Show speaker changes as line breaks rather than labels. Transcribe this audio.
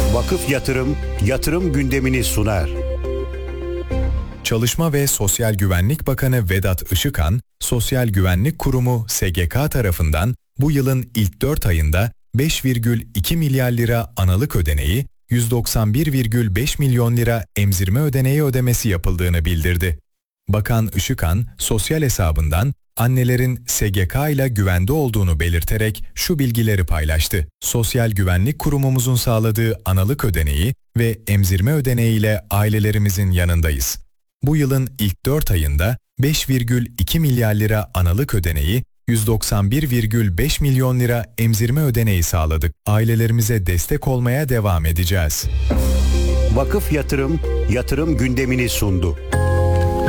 Vakıf Yatırım, yatırım gündemini sunar.
Çalışma ve Sosyal Güvenlik Bakanı Vedat Işıkhan, Sosyal Güvenlik Kurumu SGK tarafından bu yılın ilk 4 ayında 5,2 milyar lira analık ödeneği, 191,5 milyon lira emzirme ödeneği ödemesi yapıldığını bildirdi. Bakan Işıkhan, sosyal hesabından annelerin SGK ile güvende olduğunu belirterek şu bilgileri paylaştı. Sosyal Güvenlik Kurumumuzun sağladığı analık ödeneği ve emzirme ödeneği ile ailelerimizin yanındayız. Bu yılın ilk 4 ayında 5,2 milyar lira analık ödeneği, 191,5 milyon lira emzirme ödeneği sağladık. Ailelerimize destek olmaya devam edeceğiz.
Vakıf Yatırım, yatırım gündemini sundu.